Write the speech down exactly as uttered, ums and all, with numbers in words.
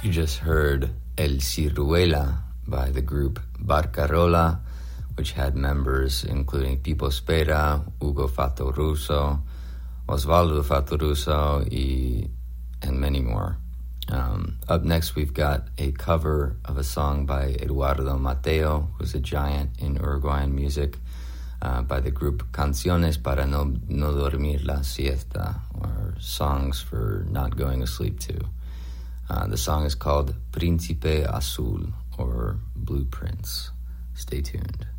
You just heard El Ciruela by the group Barcarola, which had members including Pipo Spera, Ugo Fattoruso, Osvaldo Fattoruso, y, and many more. Um, up next, we've got a cover of a song by Eduardo Mateo, who's a giant in Uruguayan music, uh, by the group Canciones para no, no dormir la siesta, or songs for not going to sleep to. Uh, the song is called Príncipe Azul, or Blue Prince. Stay tuned.